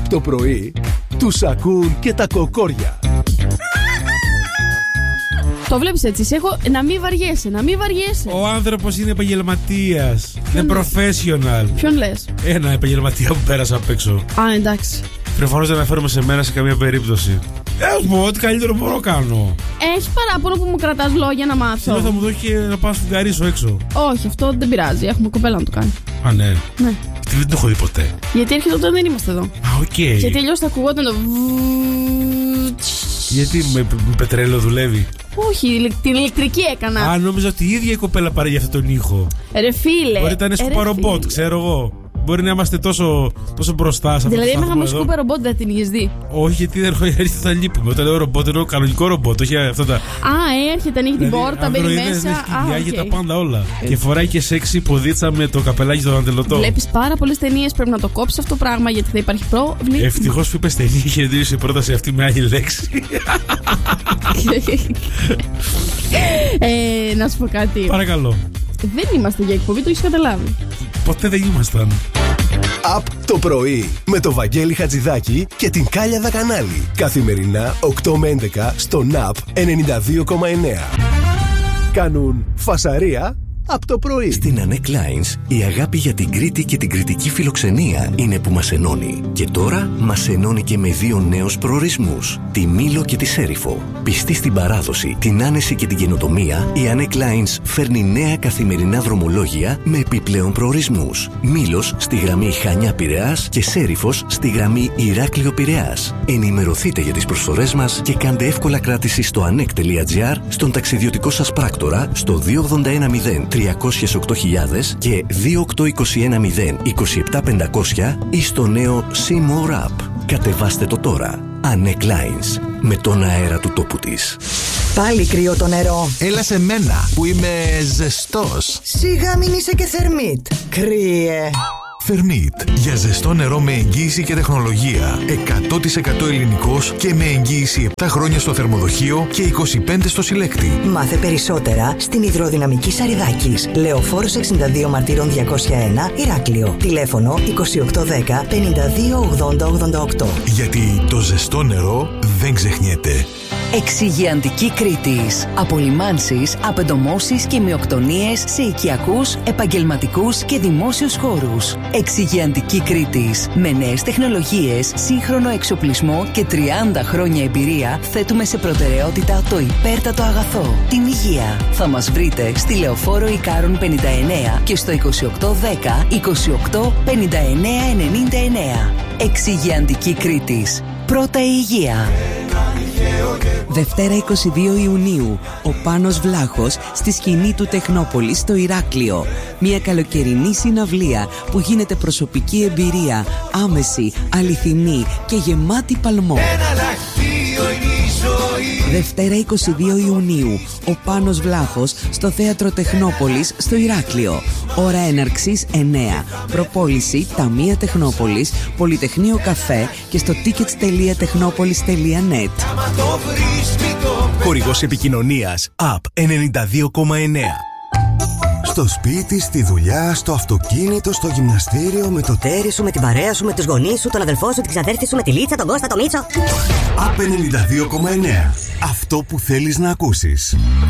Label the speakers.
Speaker 1: Από το πρωί τους ακούν και τα κοκόρια.
Speaker 2: Το βλέπεις έτσι, έχω να μην βαριέσαι, να μην βαριέσαι.
Speaker 3: Ο άνθρωπος είναι επαγγελματίας. Είναι professional.
Speaker 2: Ποιον λες?
Speaker 3: Ένα επαγγελματία που πέρασα απ' έξω.
Speaker 2: Α, εντάξει.
Speaker 3: Προφανώς δεν αναφέρομαι σε μένα σε καμία περίπτωση. Έχω ό,τι καλύτερο μπορώ να κάνω.
Speaker 2: Έχεις παράπονο που μου κρατάς λόγια να μάθω?
Speaker 3: Θέλω θα μου δώσει και να πάω στην καρίσο έξω.
Speaker 2: Όχι, αυτό δεν πειράζει. Έχουμε κοπέλα να το κάνει.
Speaker 3: Α, ναι.
Speaker 2: Ναι.
Speaker 3: Δεν το έχω δει ποτέ.
Speaker 2: Γιατί έρχεται όταν δεν είμαστε εδώ.
Speaker 3: Α, οκ.
Speaker 2: Γιατί αλλιώς θα ακουγόταν το.
Speaker 3: Γιατί με πετρέλαιο δουλεύει?
Speaker 2: Όχι, την ηλεκτρική έκανα.
Speaker 3: Α, νόμιζα ότι η ίδια η κοπέλα πάρε για αυτόν τον ήχο.
Speaker 2: Ρε φίλε.
Speaker 3: Μπορεί να είναι σκουπαρομπότ, ξέρω εγώ. Μπορεί να είμαστε τόσο μπροστά σε αυτό.
Speaker 2: Δηλαδή, είχαμε σκούπα ρομπότ, δεν την είχες δει?
Speaker 3: Όχι, γιατί δεν έρχεται θα λείπουμε. Όταν λέω ρομπότ, εννοώ κανονικό ρομπότ. Όχι αυτά τα.
Speaker 2: Α, έρχεται, ανοίγει την πόρτα, μπαίνει μέσα.
Speaker 3: Α, τα πάντα όλα. Και φοράει και σεξι ποδίτσα με το καπελάκι στον αντελωτό.
Speaker 2: Βλέπεις πάρα πολλές ταινίες, πρέπει να το κόψεις αυτό το πράγμα γιατί θα υπάρχει πρόβλημα.
Speaker 3: Ευτυχώς που είπες ταινία και δεν η πρόταση αυτή με άλλη λέξη.
Speaker 2: Να σου πω κάτι.
Speaker 3: Παρακαλώ.
Speaker 2: Δεν είμαστε για εκπομπή, το έχεις καταλάβει.
Speaker 3: Ποτέ δεν ήμασταν.
Speaker 1: Απ' το πρωί με το Βαγγέλη Χατζηδάκη και την Κάλια Δακανάλη. Καθημερινά 8 με 11 στο ΝΑΠ 92,9. Κάνουν φασαρία από το πρωί.
Speaker 4: Στην Anek Lines η αγάπη για την Κρήτη και την κρητική φιλοξενία είναι που μας ενώνει. Και τώρα μας ενώνει και με δύο νέους προορισμούς, τη Μήλο και τη Σέριφο. Πιστή στην παράδοση, την άνεση και την καινοτομία, η Anek Lines φέρνει νέα καθημερινά δρομολόγια με επιπλέον προορισμούς. Μήλος στη γραμμή Χανιά-Πειραιάς και Σέριφος στη γραμμή Ηράκλειο-Πειραιάς. Ενημερωθείτε για τις προσφορές μας και κάντε εύκολα κράτηση στο anek.gr, στον ταξιδιωτικό σας πράκτορα, στο 281 308.000 και 28210 27500 ή στο νέο C-More App. Κατεβάστε το τώρα. Anek Lines. Με τον αέρα του τόπου της.
Speaker 5: Πάλι κρύο το νερό.
Speaker 6: Έλα σε μένα που είμαι ζεστός.
Speaker 5: Σιγά μην είσαι και θερμίτ. Κρύε.
Speaker 6: Θερμίτ. Για ζεστό νερό με εγγύηση και τεχνολογία. 100% ελληνικός και με εγγύηση 7 χρόνια στο θερμοδοχείο και 25 στο συλλέκτη.
Speaker 5: Μάθε περισσότερα στην Υδροδυναμική Σαριδάκης. Λεωφόρος 62 Μαρτύρων 201, Ηράκλειο. Τηλέφωνο 2810 52 80 88.
Speaker 6: Γιατί το ζεστό νερό δεν ξεχνιέται.
Speaker 7: Εξυγειαντική Κρήτης. Απολυμάνσεις, απεντομώσεις και μειοκτονίες σε οικιακούς, επαγγελματικούς και δημόσιους χώρους. Εξυγειαντική Κρήτης. Με νέες τεχνολογίες, σύγχρονο εξοπλισμό και 30 χρόνια εμπειρία θέτουμε σε προτεραιότητα το υπέρτατο αγαθό, την υγεία. Θα μας βρείτε στη Λεωφόρο Ικάρων 59 και στο 2810 28 59 99. Εξυγειαντική Κρήτης. Πρώτα η υγεία.
Speaker 8: Δευτέρα 22 Ιουνίου, ο Πάνος Βλάχος στη σκηνή του Τεχνόπολης στο Ηράκλειο. Μια καλοκαιρινή συναυλία που γίνεται προσωπική εμπειρία, άμεση, αληθινή και γεμάτη παλμό. Δευτέρα 22 Ιουνίου, ο Πάνος Βλάχος στο Θέατρο Τεχνόπολης στο Ηράκλειο. Ώρα έναρξης 9. Προπόληση Ταμεία Τεχνόπολης, Πολυτεχνείο Καφέ και στο tickets.technopolis.net.
Speaker 1: Χορηγός επικοινωνίας App 92,9.
Speaker 9: Στο σπίτι, στη δουλειά, στο αυτοκίνητο, στο γυμναστήριο, με το
Speaker 5: τέρι σου, με την παρέα σου, με τους γονείς σου, τον αδελφό σου, την ξαδέρφη σου, με τη Λίτσα, τον Κώστα, τον Μίτσο.
Speaker 9: App 92,9. Αυτό που θέλεις να ακούσεις.